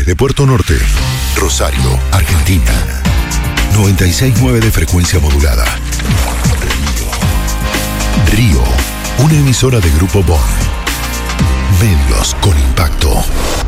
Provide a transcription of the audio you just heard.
Desde Puerto Norte, Rosario, Argentina. 96.9 de frecuencia modulada. Río, una emisora de Grupo Bon. Medios con impacto.